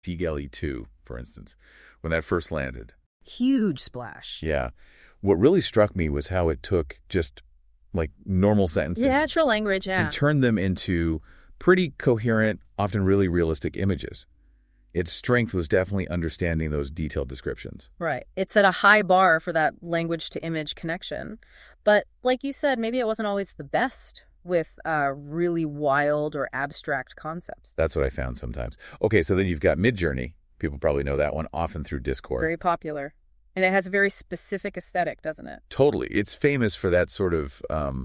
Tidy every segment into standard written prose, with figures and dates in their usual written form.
DALL-E 2, for instance, when that first landed. Huge splash. Yeah. What really struck me was how it took just like normal sentences Natural language, yeah. and turned them into pretty coherent, often really realistic images. Its strength was definitely understanding those detailed descriptions. Right. It set a high bar for that language-to-image connection. But like you said, maybe it wasn't always the best with really wild or abstract concepts. That's what I found sometimes. Okay, so then you've got Midjourney. People probably know that one, often through Discord. Very popular. And it has a very specific aesthetic, doesn't it? Totally. It's famous for that sort of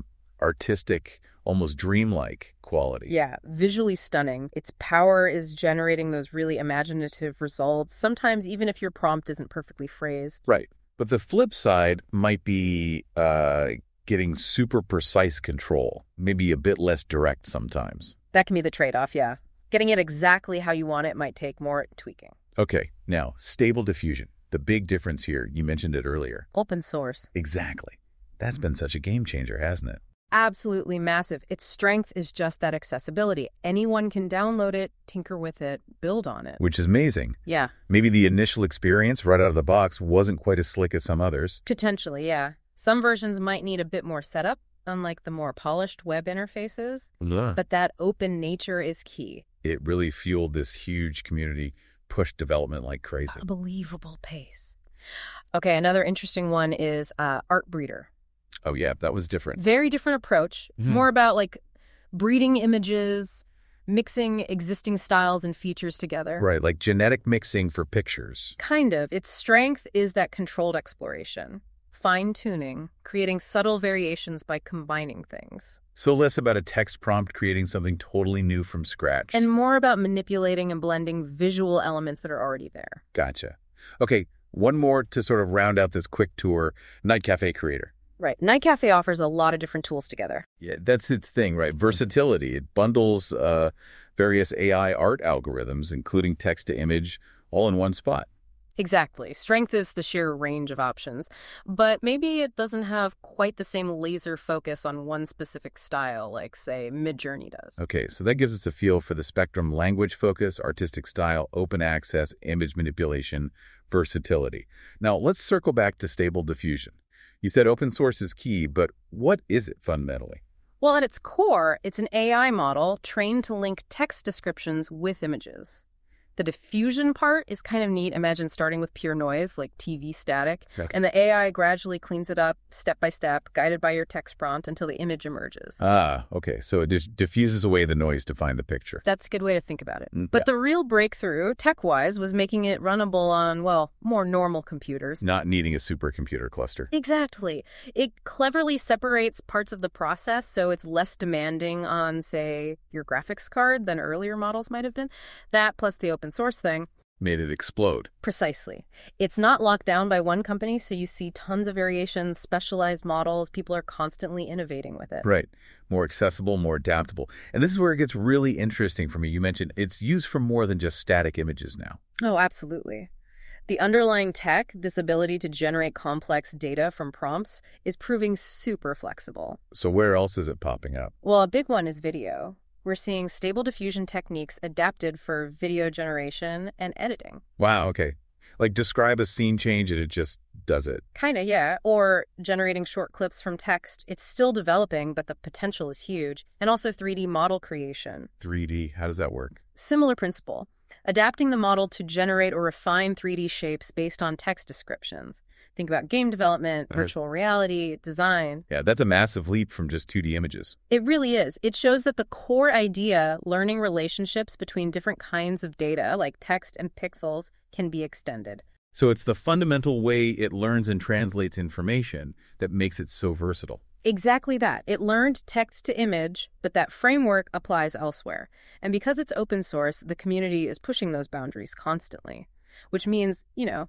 artistic, almost dreamlike quality. Yeah, visually stunning. Its power is generating those really imaginative results, sometimes even if your prompt isn't perfectly phrased. Right. But the flip side might be getting super precise control, maybe a bit less direct sometimes. That can be the trade-off, yeah. Getting it exactly how you want it might take more tweaking. Okay, now, Stable Diffusion. The big difference here, you mentioned it earlier. Open source. Exactly. That's been such a game changer, hasn't it? Absolutely massive. Its strength is just that accessibility. Anyone can download it, tinker with it, build on it. Which is amazing. Yeah. Maybe the initial experience right out of the box wasn't quite as slick as some others. Potentially, yeah. Some versions might need a bit more setup, unlike the more polished web interfaces. Yeah. But that open nature is key. It really fueled this huge community, pushed development like crazy. Unbelievable pace. Okay, another interesting one is Artbreeder. Oh, yeah, that was different. Very different approach. It's more about like breeding images, mixing existing styles and features together. Right, like genetic mixing for pictures. Kind of. Its strength is that controlled exploration, fine-tuning, creating subtle variations by combining things. So less about a text prompt creating something totally new from scratch. And more about manipulating and blending visual elements that are already there. Gotcha. Okay, one more to sort of round out this quick tour, Night Cafe Creator. Right. Night Cafe offers a lot of different tools together. Yeah, that's its thing, right? Versatility. It bundles various AI art algorithms, including text to image, all in one spot. Exactly. Strength is the sheer range of options, but maybe it doesn't have quite the same laser focus on one specific style like, say, Midjourney does. Okay, so that gives us a feel for the spectrum: language focus, artistic style, open access, image manipulation, versatility. Now, let's circle back to Stable Diffusion. You said open source is key, but what is it fundamentally? Well, at its core, it's an AI model trained to link text descriptions with images. The diffusion part is kind of neat. Imagine starting with pure noise, like TV static, Okay. and the AI gradually cleans it up step by step, guided by your text prompt until the image emerges. Ah, okay, so it diffuses away the noise to find the picture. That's a good way to think about it. Mm, But yeah. the real breakthrough, tech-wise, was making it runnable on, well, more normal computers. Not needing a supercomputer cluster. Exactly. It cleverly separates parts of the process so it's less demanding on, say, your graphics card than earlier models might have been. That plus the open source thing. Made it explode. Precisely. It's not locked down by one company, so you see tons of variations, specialized models. People are constantly innovating with it. Right. More accessible, more adaptable. And this is where it gets really interesting for me. You mentioned it's used for more than just static images now. Oh, absolutely. The underlying tech, this ability to generate complex data from prompts, is proving super flexible. So where else is it popping up? Well, a big one is video. We're seeing Stable Diffusion techniques adapted for video generation and editing. Wow, okay. Like describe a scene change and it just does it. Kinda, yeah. Or generating short clips from text. It's still developing, but the potential is huge. And also 3D model creation. 3D, how does that work? Similar principle. Adapting the model to generate or refine 3D shapes based on text descriptions. Think about game development, virtual reality, design. Yeah, that's a massive leap from just 2D images. It really is. It shows that the core idea, learning relationships between different kinds of data, like text and pixels, can be extended. So it's the fundamental way it learns and translates information that makes it so versatile. Exactly that. It learned text to image, but that framework applies elsewhere. And because it's open source, the community is pushing those boundaries constantly, which means,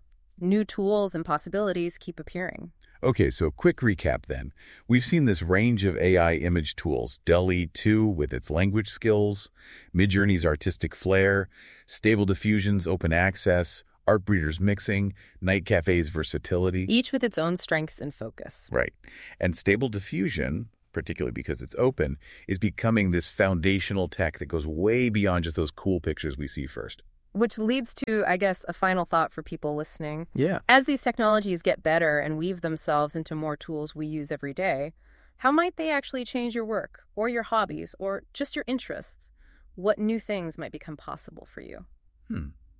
new tools and possibilities keep appearing. Okay, so quick recap then. We've seen this range of AI image tools: DALL-E 2 with its language skills, Midjourney's artistic flair, Stable Diffusion's open access, Artbreeder's mixing, Night Cafe's versatility. Each with its own strengths and focus. Right. And Stable Diffusion, particularly because it's open, is becoming this foundational tech that goes way beyond just those cool pictures we see first. Which leads to, I guess, a final thought for people listening. Yeah. As these technologies get better and weave themselves into more tools we use every day, how might they actually change your work or your hobbies or just your interests? What new things might become possible for you?